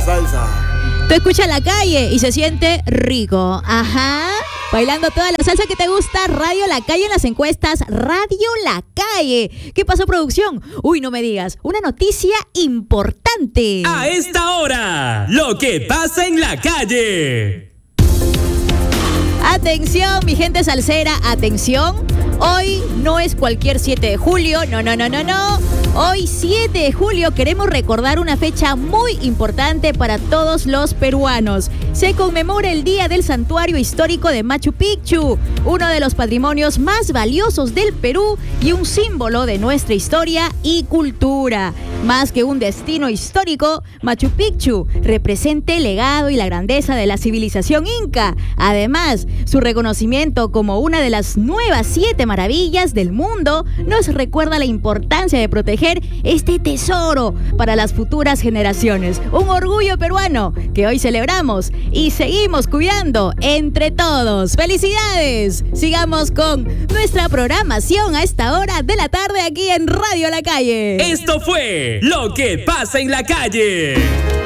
salsa. Tú escuchas La Calle y se siente rico. Ajá. Bailando toda la salsa que te gusta. Radio La Calle en las encuestas. Radio La Calle. ¿Qué pasó, producción? Uy, no me digas. Una noticia importante. A esta hora, lo que pasa en la calle. Atención, mi gente salsera, atención. Hoy no es cualquier 7 de julio, no. Hoy 7 de julio queremos recordar una fecha muy importante para todos los peruanos. Se conmemora el Día del Santuario Histórico de Machu Picchu, uno de los patrimonios más valiosos del Perú y un símbolo de nuestra historia y cultura. Más que un destino histórico, Machu Picchu representa el legado y la grandeza de la civilización inca. Además, su reconocimiento como una de las nuevas 7 maravillas del mundo nos recuerda la importancia de proteger este tesoro para las futuras generaciones. Un orgullo peruano que hoy celebramos y seguimos cuidando entre todos. ¡Felicidades! Sigamos con nuestra programación a esta hora de la tarde aquí en Radio La Calle. Esto fue Lo que pasa en la calle.